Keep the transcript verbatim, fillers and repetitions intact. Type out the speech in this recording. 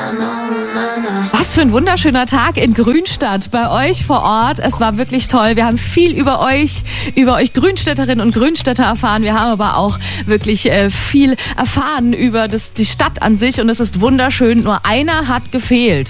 Was für ein wunderschöner Tag in Grünstadt bei euch vor Ort. Es war wirklich toll. Wir haben viel über euch, über euch Grünstädterinnen und Grünstädter erfahren. Wir haben aber auch wirklich äh, viel erfahren über das, die Stadt an sich und es ist wunderschön. Nur einer hat gefehlt.